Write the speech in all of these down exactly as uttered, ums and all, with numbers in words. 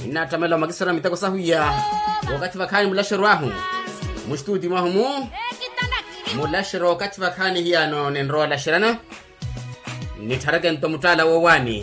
inatamela magisara mitako sahuya wakati vakani mulashirwahu mustudi mahumu mulashiro wakati vakani hiyano nenroa lashirana nitarage nto mutala wawani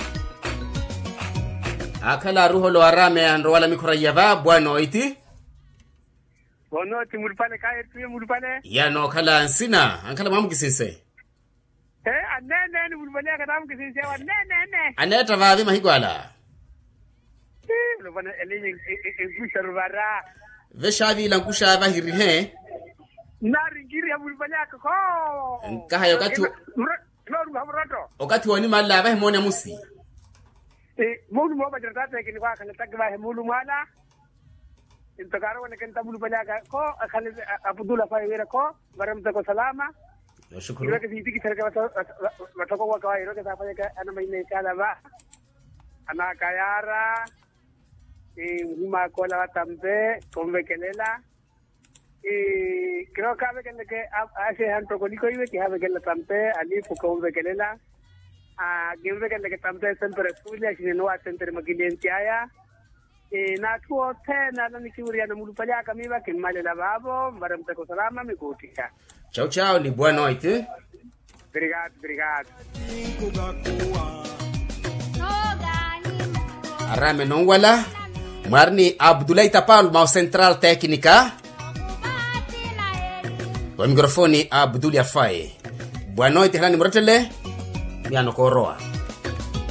akala ruho lo arame anroa la mikura yava bwano iti bono ti mulpane kaya tuye mulpane yano kala ansina ankala mamugisinse eh anene ni mulpane akadamu kisinse wa nene ne aneta vavi mahigwala eh mulpane elinyi engusha rubara veshavi lankusha vahiri he nari ngiri ya mulpane akako nkaha yokati Lord Hamrato wakati wani mala vahe mona musi eh mulu mo bajarata kini kwa kana tagwa mulu mala intagaro wane kenta mulpane akako khali Abdullah Faywira ko baramta ko salama shukuru iweke sitiki serika watoko kwa kawaida iweke safanya ka ana maine kala ba ana kayara e huma kola watambe konvekelela e creo que habe que hace hanto koliko iwe ki habe que la tampe ali konvekelela a gembe que le tampe sempre suya sine no atenter magilienti aya e na tuo tena na nikiuria na mulupalya kamiba kimale la babo baramta ko salama mikutika. Ciao ciao li buona noite. Obrigado, obrigado. Arame non wala. Marni Abdullah Tapal mau central tecnica. Wa mikrofoni Abdullah Faye. Buona noite hani murotele. Miano koroa.